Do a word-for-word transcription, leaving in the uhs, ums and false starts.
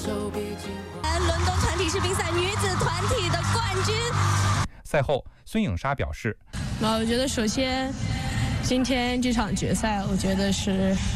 伦敦团体世乒赛女子团体的冠军。 赛后，孙颖莎表示：“ 那我觉得，首先，今天这场决赛，我觉得是